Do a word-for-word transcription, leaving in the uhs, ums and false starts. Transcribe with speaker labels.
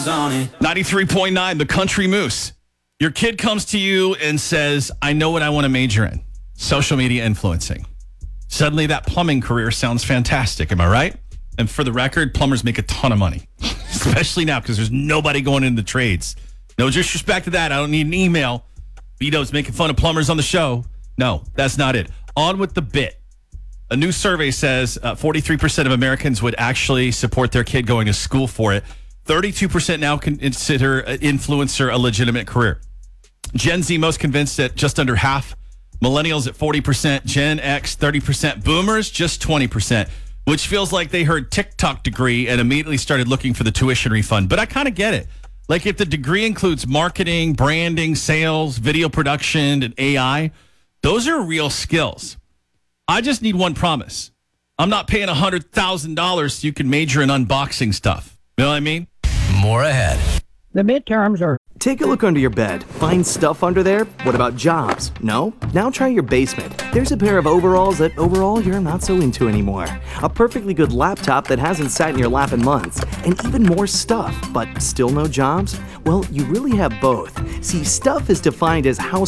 Speaker 1: was on it.
Speaker 2: ninety-three point nine, The Country Moose. Your kid comes to you and says, I know what I want to major in. Social media influencing. Suddenly that plumbing career sounds fantastic. Am I right? And for the record, plumbers make a ton of money, especially now because there's nobody going into the trades. No disrespect to that. I don't need an email. Vito's making fun of plumbers on the show. No, that's not it. On with the bit. A new survey says uh, forty-three percent of Americans would actually support their kid going to school for it. thirty-two percent now consider influencer a legitimate career. Gen Z most convinced at just under half. Millennials at forty percent. Gen X thirty percent. Boomers just twenty percent, which feels like they heard TikTok degree and immediately started looking for the tuition refund. But I kind of get it. Like if the degree includes marketing, branding, sales, video production, and A I, those are real skills. I just need one promise. I'm not paying one hundred thousand dollars so you can major in unboxing stuff. You know what I mean?
Speaker 3: More ahead.
Speaker 4: The midterms are...
Speaker 5: Take a look under your bed. Find stuff under there? What about jobs? No? Now try your basement. There's a pair of overalls that overall you're not so into anymore. A perfectly good laptop that hasn't sat in your lap in months. And even more stuff, but still no jobs? Well, you really have both. See, stuff is defined as how